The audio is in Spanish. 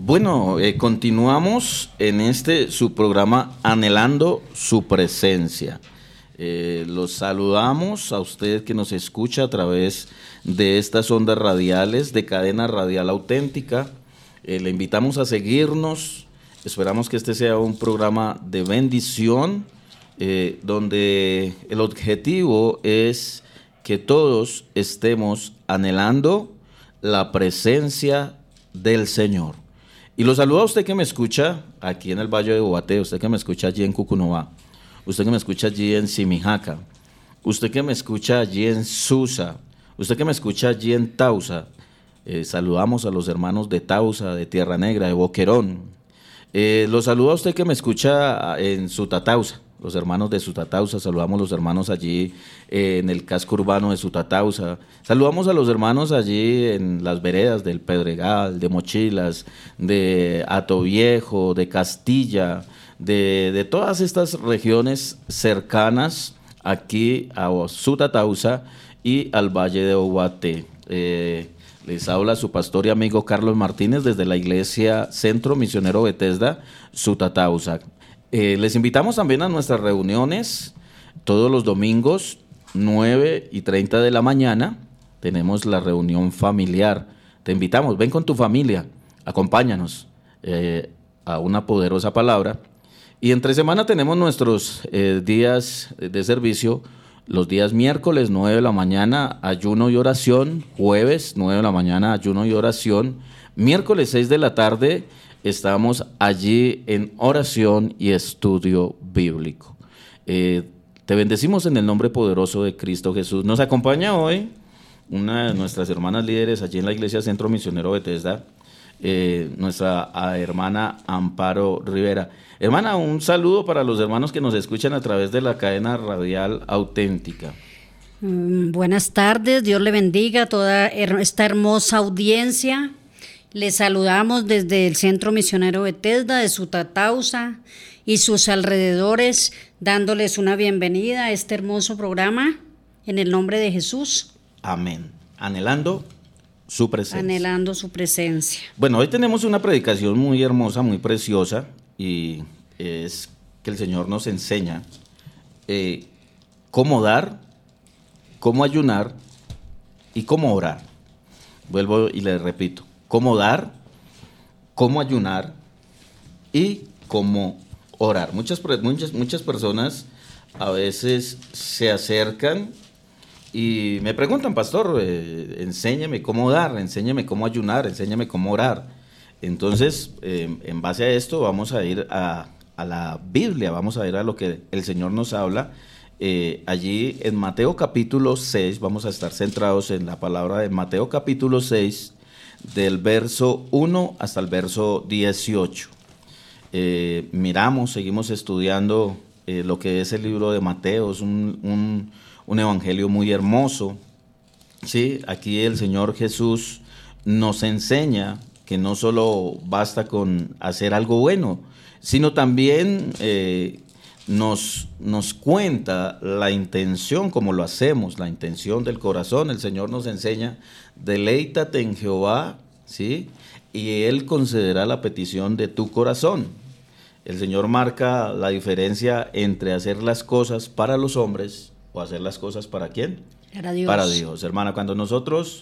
Bueno, continuamos en su programa Anhelando su presencia. Los saludamos a usted que nos escucha a través de estas ondas radiales de Cadena Radial Auténtica. Le invitamos a seguirnos. Esperamos que este sea un programa de bendición, donde el objetivo es que todos estemos anhelando la presencia del Señor. Y lo saludo a usted que me escucha aquí en el Valle de Bobateo, usted que me escucha allí en Cucunobá, usted que me escucha allí en Simijaca, usted que me escucha allí en Susa, usted que me escucha allí en Tausa. Saludamos a los hermanos de Tausa, de Tierra Negra, de Boquerón. Lo saludo a usted que me escucha en Sutatausa, los hermanos de Sutatausa. Saludamos a los hermanos allí en el casco urbano de Sutatausa. Saludamos a los hermanos allí en las veredas del Pedregal, de Mochilas, de Atoviejo, de Castilla, de todas estas regiones cercanas aquí a Sutatausa y al Valle de Oguate. Les habla su pastor y amigo Carlos Martínez desde la Iglesia Centro Misionero Bethesda, Sutatausa. Les invitamos también a nuestras reuniones todos los domingos, 9:30 de la mañana. Tenemos la reunión familiar. Te invitamos, ven con tu familia, acompáñanos a una poderosa palabra. Y entre semana tenemos nuestros días de servicio. Los días miércoles, 9 de la mañana, ayuno y oración. Jueves, 9 de la mañana, ayuno y oración. Miércoles, 6 de la tarde, estamos allí en oración y estudio bíblico. Te bendecimos en el nombre poderoso de Cristo Jesús. Nos acompaña hoy una de nuestras hermanas líderes allí en la Iglesia Centro Misionero Bethesda, nuestra hermana Amparo Rivera. Hermana, un saludo para los hermanos que nos escuchan a través de la Cadena Radial Auténtica. Buenas tardes, Dios le bendiga a toda esta hermosa audiencia. Les saludamos desde el Centro Misionero Bethesda de Sutatausa y sus alrededores, dándoles una bienvenida a este hermoso programa en el nombre de Jesús. Amén. Anhelando su presencia. Anhelando su presencia. Bueno, hoy tenemos una predicación muy hermosa, muy preciosa, y es que el Señor nos enseña cómo dar, cómo ayunar y cómo orar. Vuelvo y le repito, cómo dar, cómo ayunar y cómo orar. Muchas personas a veces se acercan y me preguntan, pastor, enséñeme cómo dar, enséñeme cómo ayunar, enséñeme cómo orar. Entonces, en base a esto vamos a ir a la Biblia, vamos a ir a lo que el Señor nos habla. Allí en Mateo capítulo 6, vamos a estar centrados en la palabra de Mateo capítulo 6, del verso 1 hasta el verso 18. Seguimos estudiando lo que es el libro de Mateo. Es un evangelio muy hermoso. ¿Sí? Aquí el Señor Jesús nos enseña que no solo basta con hacer algo bueno, sino también nos cuenta la intención, como lo hacemos, la intención del corazón. El Señor nos enseña, deleítate en Jehová, ¿sí? Y Él concederá la petición de tu corazón. El Señor marca la diferencia entre hacer las cosas para los hombres o hacer las cosas ¿para quién? Para Dios. Para Dios. Hermana, cuando nosotros